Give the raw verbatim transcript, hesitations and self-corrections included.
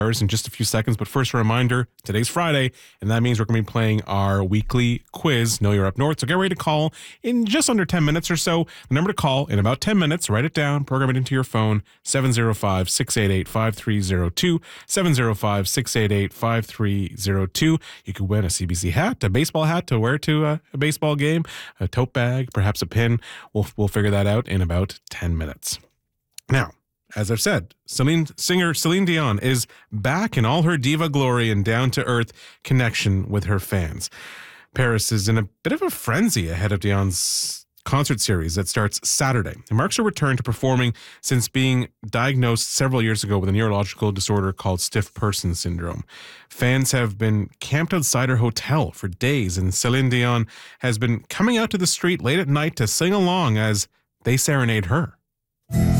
in just a few seconds. But first, a reminder, today's Friday, and that means we're going to be playing our weekly quiz, Know You're Up North. So get ready to call in just under ten minutes or so. The number to call in about ten minutes, write it down, program it into your phone, seven zero five, six eight eight, five three zero two, seven zero five, six eight eight, five three zero two. You could win a C B C hat, a baseball hat to wear to a, a baseball game, a tote bag, perhaps a pin. We'll, we'll figure that out in about ten minutes. Now, as I've said, Celine, singer Celine Dion is back in all her diva glory and down-to-earth connection with her fans. Paris is in a bit of a frenzy ahead of Dion's concert series that starts Saturday. It marks her return to performing since being diagnosed several years ago with a neurological disorder called stiff person syndrome. Fans have been camped outside her hotel for days, and Celine Dion has been coming out to the street late at night to sing along as they serenade her.